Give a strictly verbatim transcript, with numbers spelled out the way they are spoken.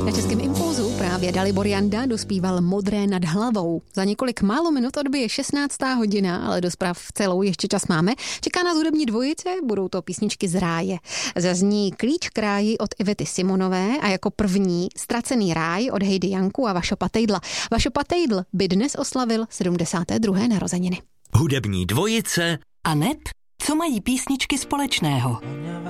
Na Českém impulzu právě Dalibor Janda dospíval Modré nad hlavou. Za několik málo minut odbije šestnáctá hodina, ale do zpráv celou ještě čas máme. Čeká nás hudební dvojice, budou to písničky z ráje. Zazní Klíč k ráji od Ivety Simonové a jako první Ztracený ráj od Heidy Janku a Vašo Patejdla. Vašo Patejdl by dnes oslavil sedmdesáté druhé narozeniny. Hudební dvojice a neb, co mají písničky společného.